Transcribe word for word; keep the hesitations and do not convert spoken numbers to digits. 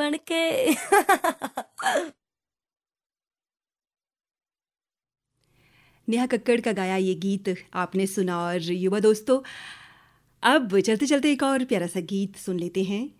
जान के। नेहा कक्कड़ का गाया ये गीत आपने सुना। और युवा दोस्तों, अब चलते चलते एक और प्यारा सा गीत सुन लेते हैं।